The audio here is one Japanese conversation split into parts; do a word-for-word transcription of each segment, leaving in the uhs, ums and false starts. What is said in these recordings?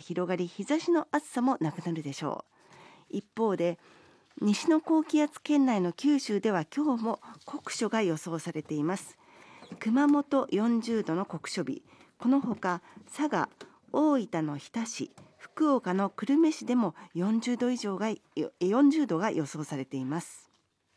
広がり、日差しの暑さもなくなるでしょう。一方で西の高気圧圏内の九州では今日も酷暑が予想されています。熊本よんじゅうどの酷暑日、このほか佐賀、大分の日田市、福岡の久留米市でもよんじゅうど以上がよんじゅうどが予想されています。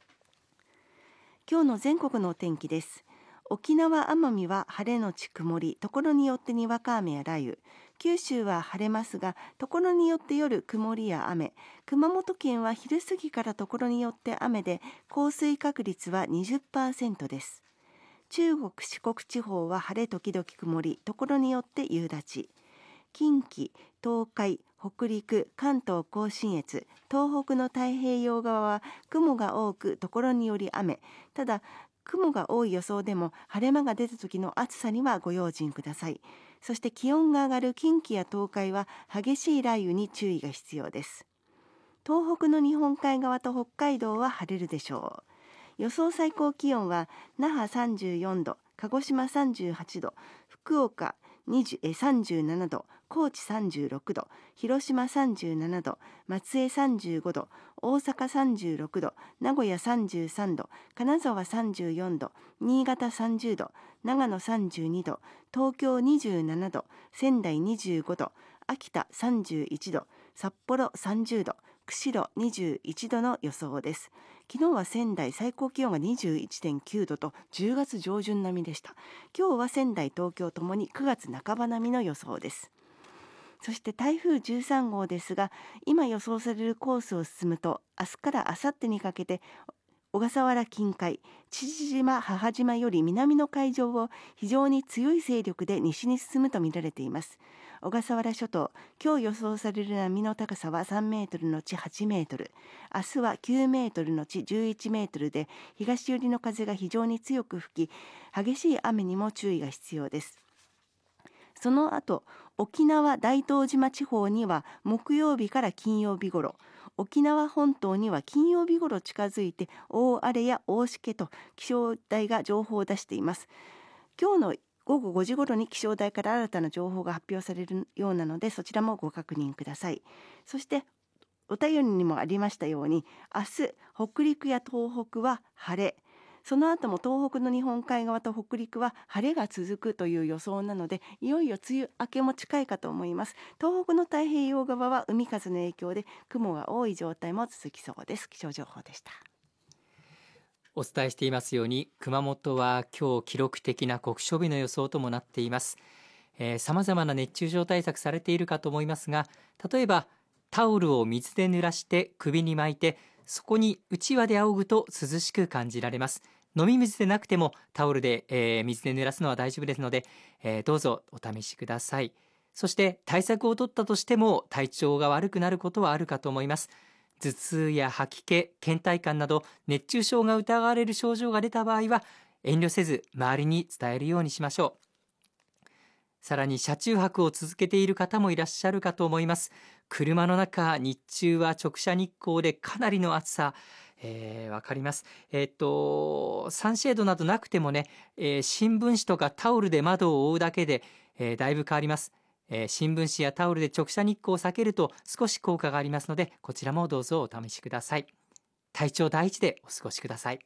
今日の全国のお天気です。沖縄・奄美は晴れのち曇り、ところによってにわか雨や雷雨。九州は晴れますが、ところによって夜曇りや雨。熊本県は昼過ぎからところによって雨で、降水確率は にじゅっパーセント です。中国・四国地方は晴れ時々曇り、ところによって夕立。近畿、東海、北陸、関東甲信越、東北の太平洋側は雲が多く、ところにより雨。ただ、雲が多い予想でも晴れ間が出た時の暑さにはご用心ください。そして気温が上がる近畿や東海は激しい雷雨に注意が必要です。東北の日本海側と北海道は晴れるでしょう。予想最高気温は那覇さんじゅうよんど、鹿児島さんじゅうはちど、福岡さんじゅうななど、高知さんじゅうろくど、広島さんじゅうななど、松江さんじゅうごど、大阪さんじゅうろくど、名古屋さんじゅうさんど、金沢さんじゅうよんど、新潟さんじゅうど、長野さんじゅうにど、東京にじゅうななど、仙台にじゅうごど、秋田さんじゅういちど、札幌さんじゅうど、釧路にじゅういちどの予想です。昨日は仙台最高気温が にじゅういってんきゅうどとじゅうがつ上旬並みでした。今日は仙台、東京ともにくがつなかば並みの予想です。そして台風じゅうさんごうですが、今予想されるコースを進むと、明日から明後日にかけて小笠原近海、父島、母島より南の海上を非常に強い勢力で西に進むと見られています。小笠原諸島、今日予想される波の高さはさんメートルのちはちメートル、明日はきゅうメートルのちじゅういちメートルで、東寄りの風が非常に強く吹き、激しい雨にも注意が必要です。その後、沖縄大東島地方には木曜日から金曜日ごろ、沖縄本島には金曜日ごろ近づいて大荒れや大しけと気象台が情報を出しています。今日のごごごじごろに気象台から新たな情報が発表されるようなので、そちらもご確認ください。そしてお便りにもありましたように、明日北陸や東北は晴れ、その後も東北の日本海側と北陸は晴れが続くという予想なので、いよいよ梅雨明けも近いかと思います。東北の太平洋側は海風の影響で雲が多い状態も続きそうです。気象情報でした。 お伝えしていますように、熊本は今日記録的な酷暑日の予想ともなっています。さまざまな熱中症対策されているかと思いますが、例えばタオルを水で濡らして首に巻いて、そこにうちわで仰ぐと涼しく感じられます。飲み水でなくてもタオルで、えー、水で濡らすのは大丈夫ですので、えー、どうぞお試しください。そして対策を取ったとしても体調が悪くなることはあるかと思います。頭痛や吐き気、倦怠感など熱中症が疑われる症状が出た場合は、遠慮せず周りに伝えるようにしましょう。さらに車中泊を続けている方もいらっしゃるかと思います。車の中、日中は直射日光でかなりの暑さ、えー、わかります。えー、っとサンシェードなどなくてもね、えー、新聞紙とかタオルで窓を覆うだけで、えー、だいぶ変わります。えー、新聞紙やタオルで直射日光を避けると少し効果がありますので、こちらもどうぞお試しください。体調第一でお過ごしください。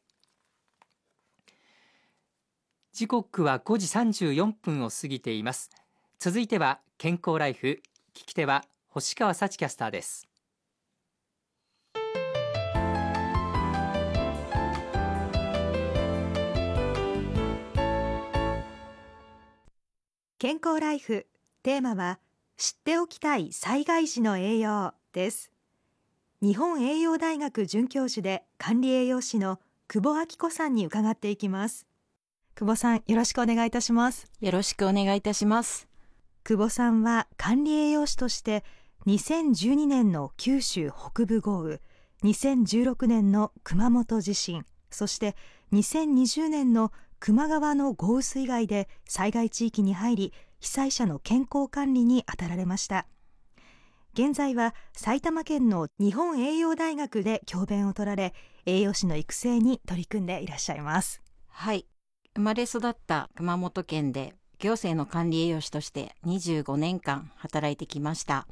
時刻はごじさんじゅうよんぷんを過ぎています。続いては健康ライフ、聞き手は星川幸キャスターです。 健康ライフ、テーマは知っておきたい災害時の栄養です。日本栄養大学准教授で管理栄養士の久保明子さんに伺っていきます。久保さん、よろしくお願いいたします。 よろしくお願いいたします。 久保さんは管理栄養士としてにせんじゅうにねんの九州北部豪雨、にせんじゅうろくねんの熊本地震、そしてにせんにじゅうねんの球磨川の豪雨水害で災害地域に入り、被災者の健康管理に当たられました。現在は埼玉県の日本栄養大学で教鞭を取られ、栄養士の育成に取り組んでいらっしゃいます。 はい、生まれ育った熊本県で行政の管理栄養士としてにじゅうごねんかん働いてきました。